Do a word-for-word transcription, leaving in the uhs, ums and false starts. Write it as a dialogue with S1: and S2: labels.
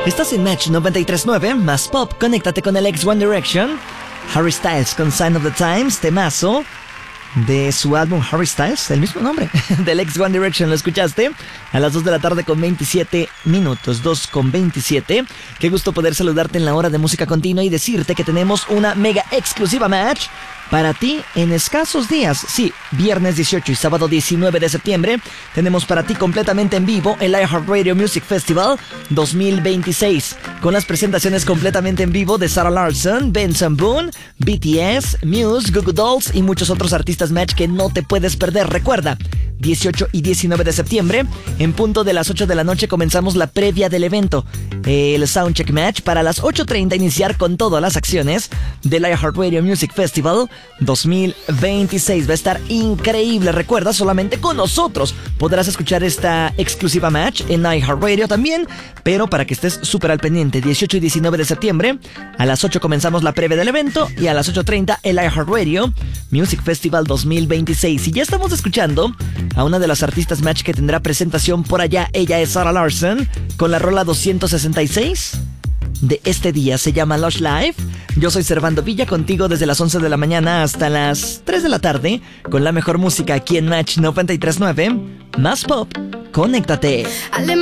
S1: Estás en Match noventa y tres punto nueve, más pop. Conéctate con el ex One Direction. Harry Styles con Sign of the Times, temazo de su álbum Harry Styles, el mismo nombre, del ex One Direction. ¿Lo escuchaste? A las dos de la tarde con veintisiete minutos, dos con veintisiete. Qué gusto poder saludarte en la hora de música continua y decirte que tenemos una mega exclusiva Match para ti en escasos días. Sí, viernes dieciocho y sábado diecinueve de septiembre tenemos para ti completamente en vivo el iHeartRadio Music Festival dos mil veintiséis, con las presentaciones completamente en vivo de Sarah Larsson, Benson Boone, B T S, Muse, Goo Goo Dolls y muchos otros artistas Match que no te puedes perder. Recuerda, dieciocho y diecinueve de septiembre, en punto de las ocho de la noche comenzamos la previa del evento, el Soundcheck Match, para las ocho treinta iniciar con todas las acciones del iHeartRadio Music Festival dos mil veintiséis. Va a estar increíble. Recuerda, solamente con nosotros podrás escuchar esta exclusiva Match en iHeartRadio también, pero para que estés súper al pendiente, dieciocho y diecinueve de septiembre, a las ocho comenzamos la previa del evento y a las ocho treinta el iHeartRadio Music Festival dos mil veintiséis. Y ya estamos escuchando a una de las artistas Match que tendrá presentación por allá. Ella es Sarah Larsson con la rola doscientos sesenta y seis de este día. Se llama Lush Life. Yo soy Servando Villa, contigo desde las once de la mañana hasta las tres de la tarde con la mejor música aquí en Match noventa y tres punto nueve. Más pop, conéctate.